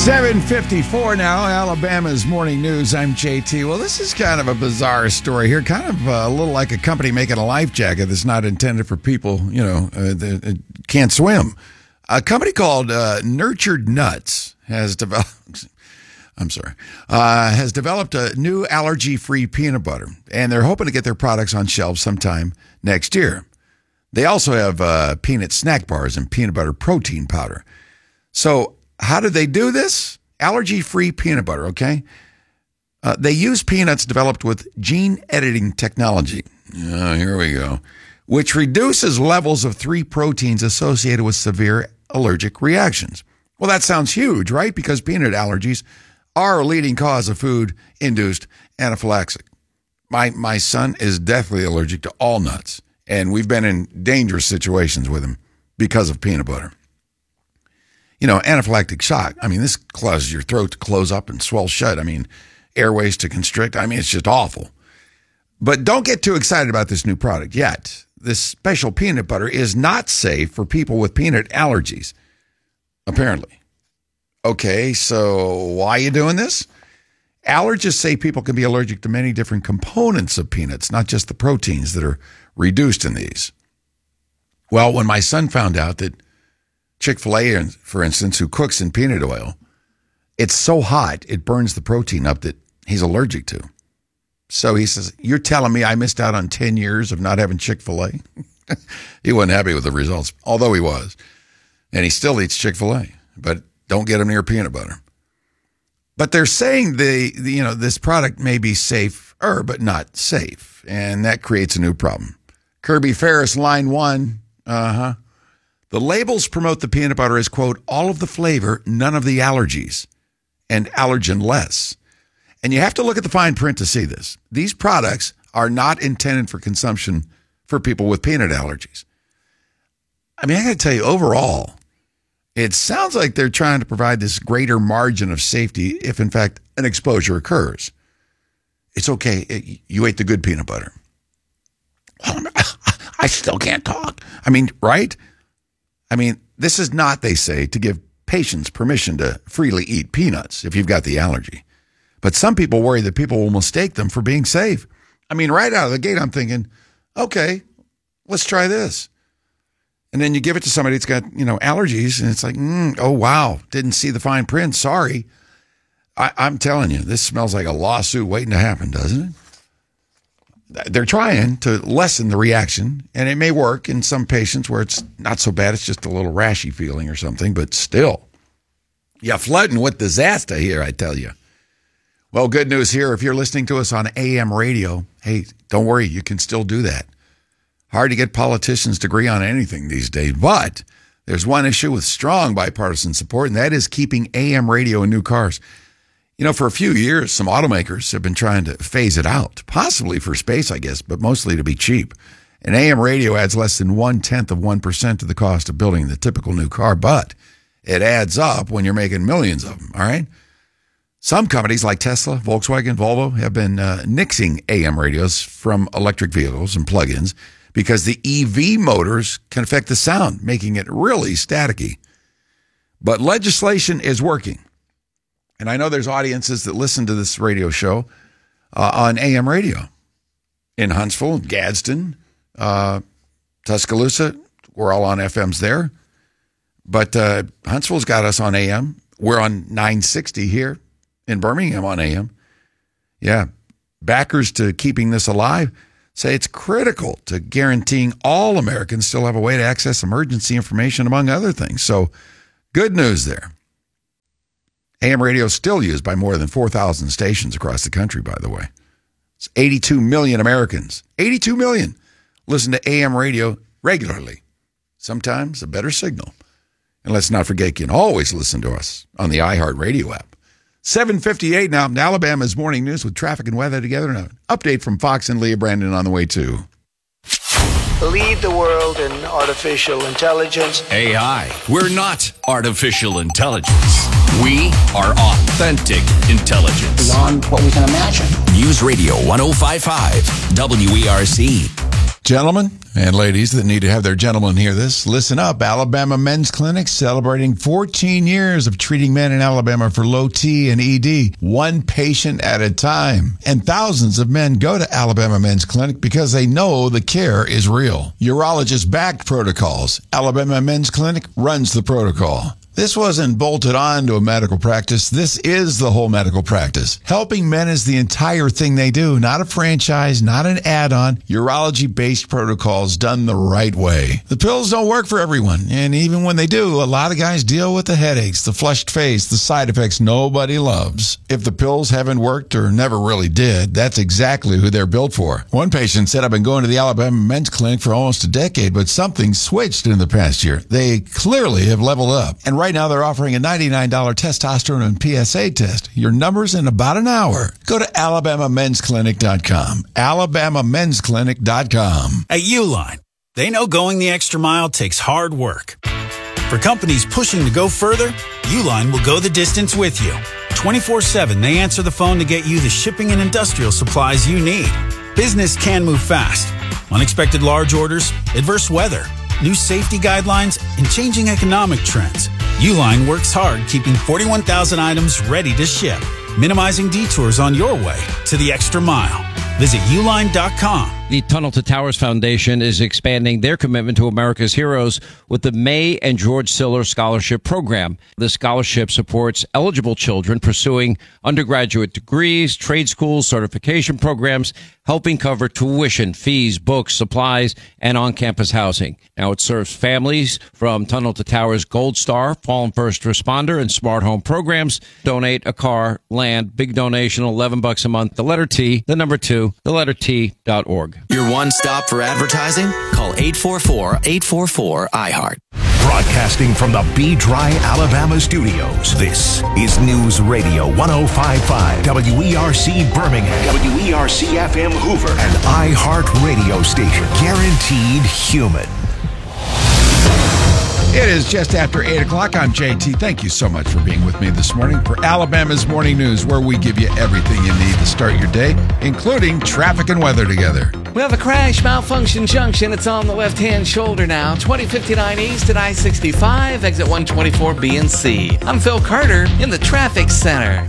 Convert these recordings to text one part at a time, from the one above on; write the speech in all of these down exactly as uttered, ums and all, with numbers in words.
seven fifty-four now, Alabama's Morning News. I'm J T. Well, this is kind of a bizarre story here. Kind of uh, a little like a company making a life jacket that's not intended for people, you know, uh, that can't swim. A company called uh, Nurtured Nuts has developed, I'm sorry, uh, has developed a new allergy-free peanut butter, and they're hoping to get their products on shelves sometime next year. They also have uh, peanut snack bars and peanut butter protein powder. So how do they do this? Allergy-free peanut butter, okay? Uh, they use peanuts developed with gene editing technology. Oh, here we go. Which reduces levels of three proteins associated with severe allergic reactions. Well, that sounds huge, right? Because peanut allergies are a leading cause of food-induced anaphylaxis. My, my son is deathly allergic to all nuts, and we've been in dangerous situations with him because of peanut butter. You know, anaphylactic shock, I mean, this causes your throat to close up and swell shut. I mean, airways to constrict. I mean, it's just awful. But don't get too excited about this new product yet. This special peanut butter is not safe for people with peanut allergies, apparently. Okay, so why are you doing this? Allergists say people can be allergic to many different components of peanuts, not just the proteins that are reduced in these. Well, when my son found out that Chick-fil-A, for instance, who cooks in peanut oil, it's so hot, it burns the protein up that he's allergic to. So he says, you're telling me I missed out on ten years of not having Chick-fil-A? He wasn't happy with the results, although he was. And he still eats Chick-fil-A, but don't get him near peanut butter. But they're saying the, the you know this product may be safer, but not safe, and that creates a new problem. Kirby Ferris, line one, uh-huh. The labels promote the peanut butter as, quote, all of the flavor, none of the allergies, and allergen-less. And you have to look at the fine print to see this. These products are not intended for consumption for people with peanut allergies. I mean, I got to tell you, overall, it sounds like they're trying to provide this greater margin of safety if, in fact, an exposure occurs. It's okay. You ate the good peanut butter. I still can't talk. I mean, right? I mean, this is not, they say, to give patients permission to freely eat peanuts if you've got the allergy. But some people worry that people will mistake them for being safe. I mean, right out of the gate, I'm thinking, okay, let's try this. And then you give it to somebody that's got, you know, allergies, and it's like, mm, oh, wow, didn't see the fine print. Sorry. I, I'm telling you, this smells like a lawsuit waiting to happen, doesn't it? They're trying to lessen the reaction, and it may work in some patients where it's not so bad. It's just a little rashy feeling or something, but still, you're flooding with disaster here, I tell you. Well, good news here. If you're listening to us on A M radio, hey, don't worry, you can still do that. Hard to get politicians to agree on anything these days, but there's one issue with strong bipartisan support, and that is keeping A M radio in new cars. You know, for a few years, some automakers have been trying to phase it out, possibly for space, I guess, but mostly to be cheap. And A M radio adds less than one-tenth of one percent to the cost of building the typical new car, but it adds up when you're making millions of them, all right? Some companies like Tesla, Volkswagen, Volvo have been uh, nixing A M radios from electric vehicles and plug-ins because the E V motors can affect the sound, making it really staticky. But legislation is working. And I know there's audiences that listen to this radio show uh, on A M radio in Huntsville, Gadsden, uh, Tuscaloosa. We're all on F Ms there. But uh, Huntsville's got us on A M. We're on nine sixty here in Birmingham on A M. Yeah. Backers to keeping this alive say it's critical to guaranteeing all Americans still have a way to access emergency information, among other things. So good news there. A M radio is still used by more than four thousand stations across the country, by the way. It's eighty-two million Americans, eighty-two million, listen to A M radio regularly. Sometimes a better signal. And let's not forget, you can always listen to us on the iHeartRadio app. seven fifty-eight now, Alabama's Morning News with traffic and weather together. And an update from Fox and Leah Brandon on the way, too. Lead the world in artificial intelligence. A I. We're not artificial intelligence. We are authentic intelligence. Beyond what we can imagine. News Radio one oh five point five, W E R C. Gentlemen, And ladies that need to have their gentlemen hear this, listen up. Alabama Men's Clinic celebrating fourteen years of treating men in Alabama for low T and E D, one patient at a time. And thousands of men go to Alabama Men's Clinic because they know the care is real. Urologist-backed protocols. Alabama Men's Clinic runs the protocol. This wasn't bolted on to a medical practice. This is the whole medical practice. Helping men is the entire thing they do, not a franchise, not an add-on. Urology-based protocols done the right way. The pills don't work for everyone, and even when they do, a lot of guys deal with the headaches, the flushed face, the side effects nobody loves. If the pills haven't worked or never really did, that's exactly who they're built for. One patient said, I've been going to the Alabama Men's Clinic for almost a decade, but something switched in the past year. They clearly have leveled up. And right now, they're offering a ninety-nine dollars testosterone and P S A test. Your numbers in about an hour. Go to alabama men's clinic dot com. alabama men's clinic dot com. At Uline, they know going the extra mile takes hard work. For companies pushing to go further, Uline will go the distance with you. twenty-four seven, they answer the phone to get you the shipping and industrial supplies you need. Business can move fast. Unexpected large orders, adverse weather, new safety guidelines, and changing economic trends. Uline works hard keeping forty-one thousand items ready to ship, minimizing detours on your way to the extra mile. Visit uline dot com. The Tunnel to Towers Foundation is expanding their commitment to America's heroes with the May and George Siller Scholarship Program. The scholarship supports eligible children pursuing undergraduate degrees, trade schools, certification programs, helping cover tuition, fees, books, supplies, and on-campus housing. Now it serves families from Tunnel to Towers Gold Star, Fallen First Responder, and Smart Home programs. Donate a car, land, big donation, eleven bucks a month. The letter T, the number two, the letter T dot org. Your one stop for advertising? Call eight four four, eight four four, I heart. Broadcasting from the B Dry, Alabama studios, this is News Radio one oh five point five, W E R C Birmingham, W E R C F M Hoover, and iHeart Radio Station. Guaranteed human. It is just after eight o'clock. I'm J T. Thank you so much for being with me this morning for Alabama's Morning News, where we give you everything you need to start your day, including traffic and weather together. Well, the crash, Malfunction Junction, it's on the left-hand shoulder now. twenty fifty-nine east at I sixty-five, exit one twenty-four B and C. I'm Phil Carter in the Traffic Center.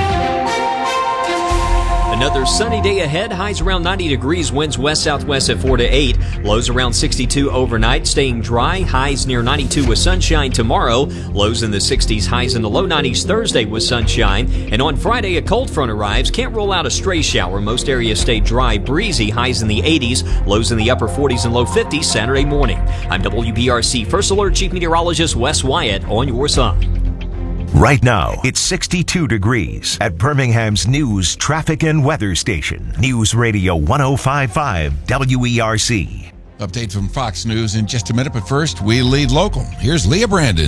Another sunny day ahead. Highs around ninety degrees. Winds west-southwest at four to eight. Lows around sixty-two overnight. Staying dry. Highs near ninety-two with sunshine tomorrow. Lows in the sixties. Highs in the low nineties Thursday with sunshine. And on Friday, a cold front arrives. Can't rule out a stray shower. Most areas stay dry, breezy. Highs in the eighties. Lows in the upper forties and low fifties Saturday morning. I'm W B R C First Alert Chief Meteorologist Wes Wyatt on your side. Right now, it's sixty-two degrees at Birmingham's news, traffic, and weather station. News Radio one oh five point five W E R C. Update from Fox News in just a minute, but first, we lead local. Here's Leah Brandon.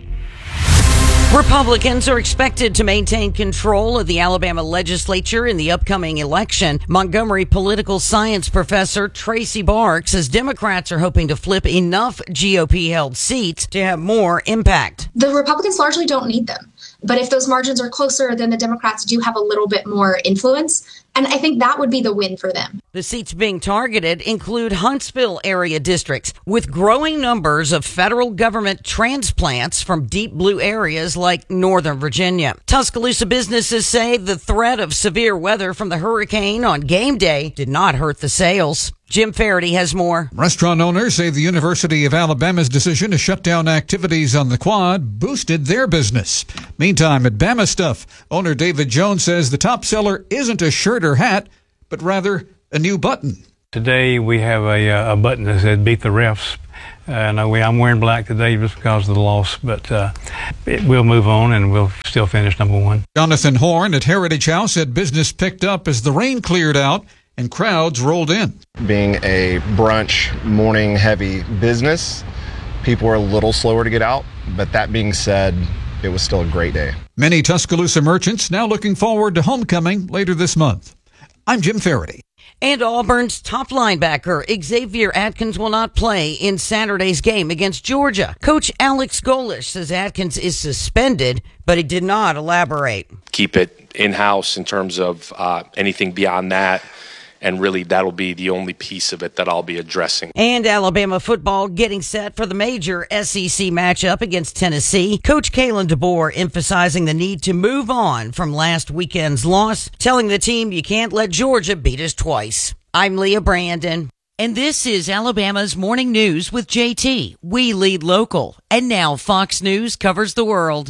Republicans are expected to maintain control of the Alabama legislature in the upcoming election. Montgomery political science professor Tracy Bark says Democrats are hoping to flip enough G O P-held seats to have more impact. The Republicans largely don't need them. But if those margins are closer, then the Democrats do have a little bit more influence. And I think that would be the win for them. The seats being targeted include Huntsville area districts with growing numbers of federal government transplants from deep blue areas like Northern Virginia. Tuscaloosa businesses say the threat of severe weather from the hurricane on game day did not hurt the sales. Jim Faraday has more. Restaurant owners say the University of Alabama's decision to shut down activities on the quad boosted their business. Meantime, at Bama Stuff, owner David Jones says the top seller isn't a shirt or hat, but rather a new button. Today we have a, a button that says "Beat the Refs." And uh, I'm wearing black today just because of the loss, but uh, it, we'll move on and we'll still finish number one. Jonathan Horn at Heritage House said business picked up as the rain cleared out and crowds rolled in. Being a brunch, morning heavy business, people were a little slower to get out, but that being said, it was still a great day. Many Tuscaloosa merchants now looking forward to homecoming later this month. I'm Jim Faraday. And Auburn's top linebacker Xavier Atkins will not play in Saturday's game against Georgia. Coach Alex Golish says Atkins is suspended, but he did not elaborate. Keep it in-house in terms of uh, anything beyond that. and really that'll be the only piece of it that I'll be addressing. And Alabama football getting set for the major S E C matchup against Tennessee. Coach Kalen DeBoer emphasizing the need to move on from last weekend's loss, telling the team you can't let Georgia beat us twice. I'm Leah Brandon. And this is Alabama's Morning News with J T. We lead local. And now Fox News covers the world.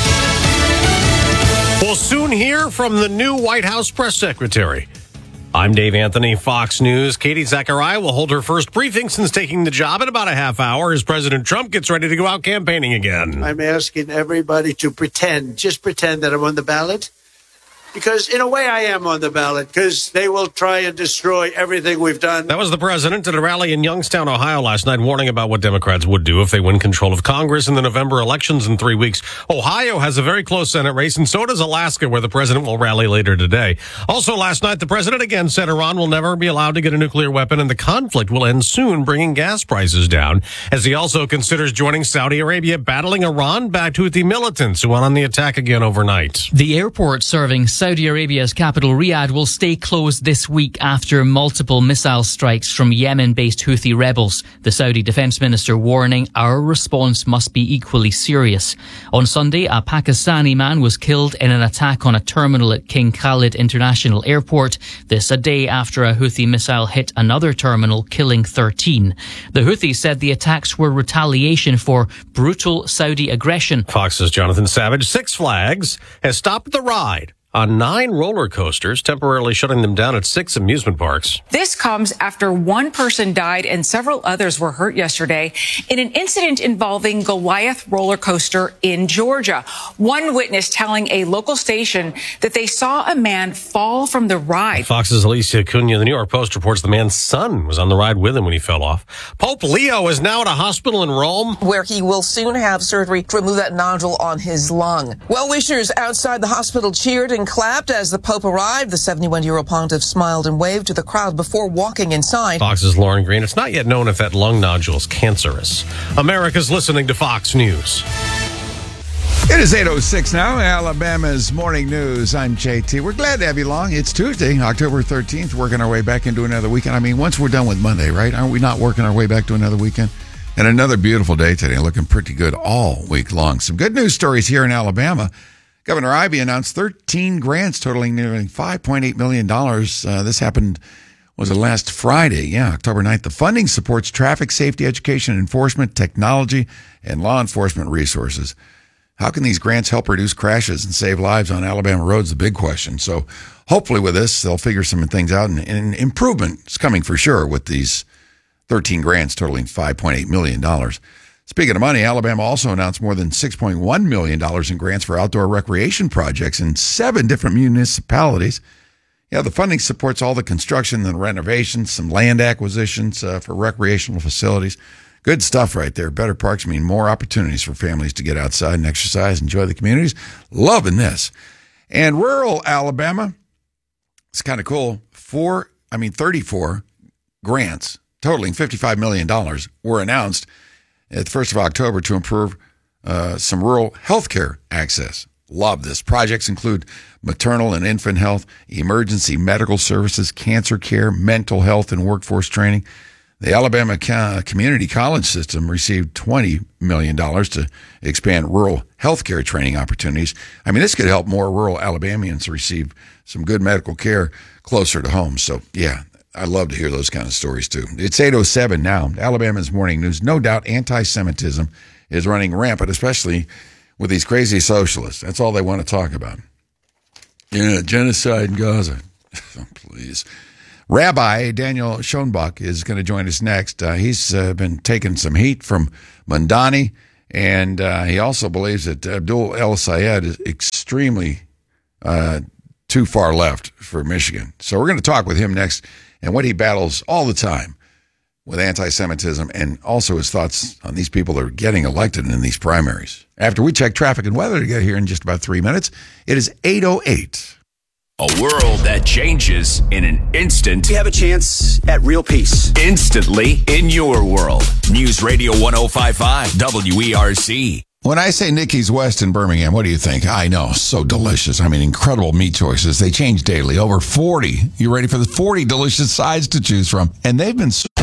We'll soon hear from the new White House press secretary. I'm Dave Anthony, Fox News. Katie Zachariah will hold her first briefing since taking the job in about a half hour as President Trump gets ready to go out campaigning again. I'm asking everybody to pretend, just pretend that I'm on the ballot. Because in a way I am on the ballot, because they will try and destroy everything we've done. That was the president at a rally in Youngstown, Ohio last night, warning about what Democrats would do if they win control of Congress in the November elections in three weeks. Ohio has a very close Senate race, and so does Alaska, where the president will rally later today. Also last night, the president again said Iran will never be allowed to get a nuclear weapon, and the conflict will end soon, bringing gas prices down, as he also considers joining Saudi Arabia, battling Iran-backed Houthi militants who went on the attack again overnight. The airport serving Saudi Arabia's capital Riyadh will stay closed this week after multiple missile strikes from Yemen-based Houthi rebels. The Saudi defense minister warning our response must be equally serious. On Sunday, a Pakistani man was killed in an attack on a terminal at King Khalid International Airport. This a day after a Houthi missile hit another terminal, killing thirteen. The Houthis said the attacks were retaliation for brutal Saudi aggression. Fox's Jonathan Savage. Six Flags has stopped the ride on nine roller coasters, temporarily shutting them down at six amusement parks. This comes after one person died and several others were hurt yesterday in an incident involving Goliath roller coaster in Georgia. One witness telling a local station that they saw a man fall from the ride. Fox's Alicia Cunha. The New York Post reports the man's son was on the ride with him when he fell off. Pope Leo is now at a hospital in Rome, where he will soon have surgery to remove that nodule on his lung. Well-wishers outside the hospital cheered and clapped as the Pope arrived. The seventy-one-year-old pontiff smiled and waved to the crowd before walking inside. Fox's Lauren Green. It's not yet known if that lung nodule is cancerous. America's listening to Fox News. It is eight oh six now, Alabama's Morning News. I'm J T. We're glad to have you along. It's Tuesday, October thirteenth, working our way back into another weekend. I mean, once we're done with Monday, right? Aren't we not working our way back to another weekend? And another beautiful day today, looking pretty good all week long. Some good news stories here in Alabama. Governor Ivey announced thirteen grants totaling nearly five point eight million dollars. Uh, this happened, was it last Friday? Yeah, October ninth. The funding supports traffic safety education, enforcement, technology, and law enforcement resources. How can these grants help reduce crashes and save lives on Alabama roads? The big question. So hopefully with this, they'll figure some things out, and, and improvement is coming for sure with these thirteen grants totaling five point eight million dollars. Speaking of money, Alabama also announced more than six point one million dollars in grants for outdoor recreation projects in seven different municipalities. Yeah, the funding supports all the construction and renovations, some land acquisitions uh, for recreational facilities. Good stuff right there. Better parks mean more opportunities for families to get outside and exercise, enjoy the communities. Loving this. And rural Alabama, it's kind of cool. Four, I mean, thirty-four grants totaling fifty-five million dollars were announced at the first of October to improve uh, some rural health care access. Love this. Projects include maternal and infant health, emergency medical services, cancer care, mental health, and workforce training. The Alabama Community College System received twenty million dollars to expand rural health care training opportunities. I mean, this could help more rural Alabamians receive some good medical care closer to home. So, yeah, I love to hear those kind of stories, too. It's eight oh seven now. Alabama's Morning News. No doubt anti-Semitism is running rampant, especially with these crazy socialists. That's all they want to talk about. Yeah, genocide in Gaza. Oh, please. Rabbi Daniel Schoenbach is going to join us next. Uh, he's uh, been taking some heat from Mondani, and uh, he also believes that Abdul El-Sayed is extremely uh, too far left for Michigan. So we're going to talk with him next and what he battles all the time with anti-Semitism, and also his thoughts on these people that are getting elected in these primaries. After we check traffic and weather to get here in just about three minutes, it is eight oh eight. A world that changes in an instant. You have a chance at real peace. Instantly in your world. News Radio one oh five point five W E R C. When I say Nikki's West in Birmingham, what do you think? I know, so delicious. I mean, incredible meat choices. They change daily. Over forty. You ready for the forty delicious sides to choose from? And they've been... So-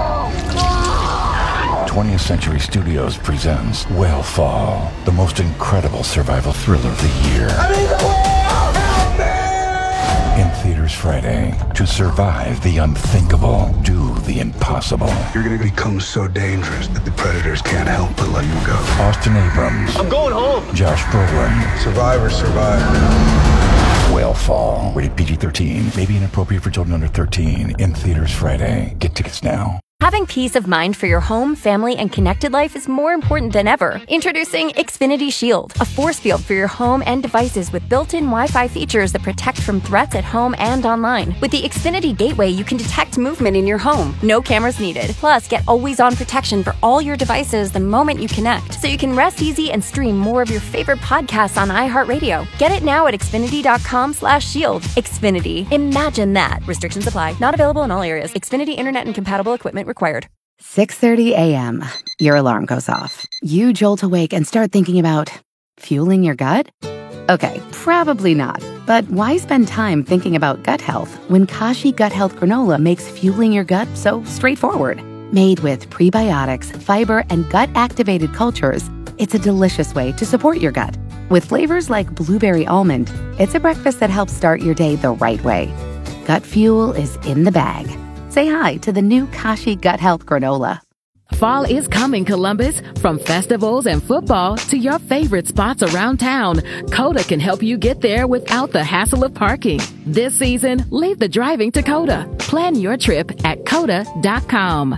twentieth Century Studios presents Whale Fall, the most incredible survival thriller of the year. I'm in the whale! Help me! In theaters Friday. To survive the unthinkable, do the impossible. You're going to become so dangerous that the predators can't help but let you go. Austin Abrams. I'm going home. Josh Brolin. Survivor, survivor. Whale Fall. Rated P G thirteen. May be inappropriate for children under thirteen. In theaters Friday. Get tickets now. Having peace of mind for your home, family, and connected life is more important than ever. Introducing Xfinity Shield, a force field for your home and devices with built-in Wi-Fi features that protect from threats at home and online. With the Xfinity Gateway, you can detect movement in your home. No cameras needed. Plus, get always-on protection for all your devices the moment you connect, so you can rest easy and stream more of your favorite podcasts on iHeartRadio. Get it now at Xfinity.com slash shield. Xfinity. Imagine that. Restrictions apply. Not available in all areas. Xfinity Internet and compatible equipment required. six thirty a.m. Your alarm goes off. You jolt awake and start thinking about fueling your gut? Okay, probably not. But why spend time thinking about gut health when Kashi Gut Health Granola makes fueling your gut so straightforward? Made with prebiotics, fiber, and gut-activated cultures, it's a delicious way to support your gut. With flavors like blueberry almond, it's a breakfast that helps start your day the right way. Gut fuel is in the bag. Say hi to the new Kashi Gut Health Granola. Fall is coming, Columbus. From festivals and football to your favorite spots around town, Coda can help you get there without the hassle of parking. This season, leave the driving to Coda. Plan your trip at coda dot com.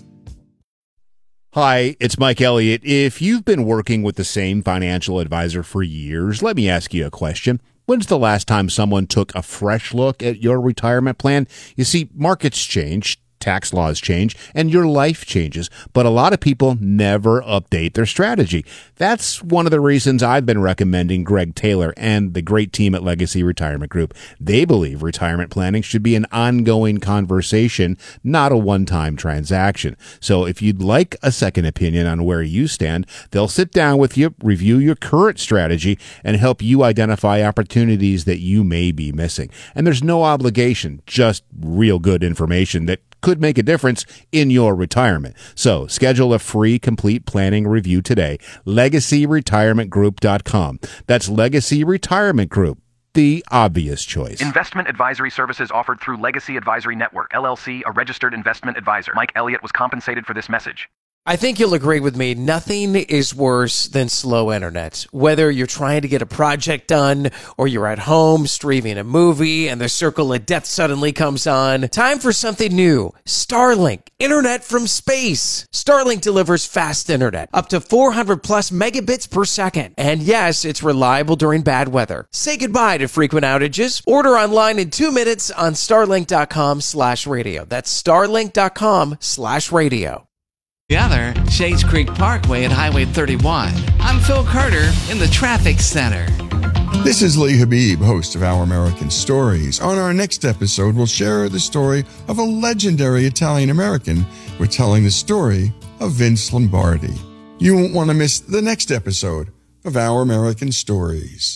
Hi, it's Mike Elliott. If you've been working with the same financial advisor for years, let me ask you a question. When's the last time someone took a fresh look at your retirement plan? You see, markets change, tax laws change, and your life changes, but a lot of people never update their strategy. That's one of the reasons I've been recommending Greg Taylor and the great team at Legacy Retirement Group. They believe retirement planning should be an ongoing conversation, not a one-time transaction. So if you'd like a second opinion on where you stand, they'll sit down with you, review your current strategy, and help you identify opportunities that you may be missing. And there's no obligation, just real good information that could make a difference in your retirement. So schedule a free complete planning review today. legacy retirement group dot com. That's Legacy Retirement Group, the obvious choice. Investment advisory services offered through Legacy Advisory Network, L L C, a registered investment advisor. Mike Elliott was compensated for this message. I think you'll agree with me. Nothing is worse than slow internet. Whether you're trying to get a project done or you're at home streaming a movie and the circle of death suddenly comes on. Time for something new. Starlink. Internet from space. Starlink delivers fast internet. Up to four hundred plus megabits per second. And yes, it's reliable during bad weather. Say goodbye to frequent outages. Order online in two minutes on starlink.com slash radio. That's starlink.com slash radio. The other, Shades Creek Parkway at Highway thirty-one. I'm Phil Carter in the Traffic Center. This is Lee Habib, host of Our American Stories. On our next episode, we'll share the story of a legendary Italian-American. We're telling the story of Vince Lombardi. You won't want to miss the next episode of Our American Stories.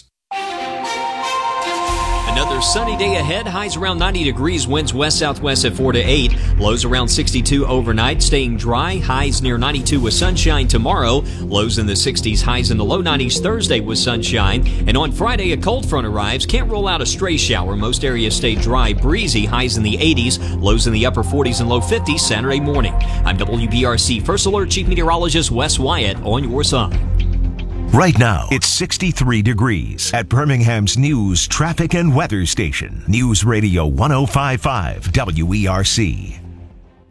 Another sunny day ahead. Highs around ninety degrees. Winds west-southwest at four to eight. Lows around sixty-two overnight. Staying dry. Highs near ninety-two with sunshine tomorrow. Lows in the sixties. Highs in the low nineties Thursday with sunshine. And on Friday, a cold front arrives. Can't rule out a stray shower. Most areas stay dry. Breezy. Highs in the eighties. Lows in the upper forties and low fifties Saturday morning. I'm W B R C First Alert Chief Meteorologist Wes Wyatt on your side. Right now, it's sixty-three degrees at Birmingham's news, traffic, and weather station. News Radio one oh five point five W E R C.